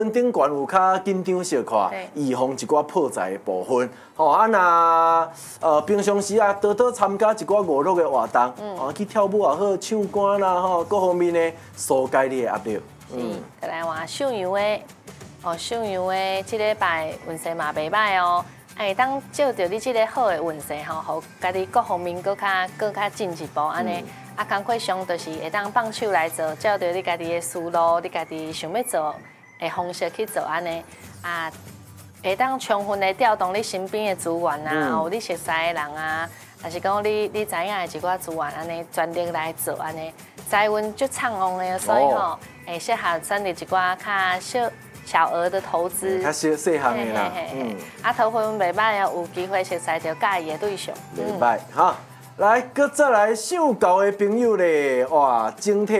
顶悬有较紧张小看，预防一寡破财的部分。吼啊那平常时啊，多多参加一寡娱乐的活动，去跳舞也好，唱歌啦吼，各方面呢，疏解你的压力。 再来话属羊的，属羊的这礼拜运势嘛袂歹哦。当照着你这个好的运势吼，互家己各方面更较进一步安尼。工课上就是会当放手来做，照着你家己的思路，你家己想要做的方式去做安尼会当充分的调动你身边的资源啊，有你熟悉的人啊，还是讲你知影的一寡资源安尼，全力来做安尼，财运就畅旺的，所以吼，适合选择一寡较小额的投资， 较细项的啦。 头份袂歹哦，有机会熟悉到介意的对象。 袂歹哈。来，搁再来姓高的朋友咧，哇，整体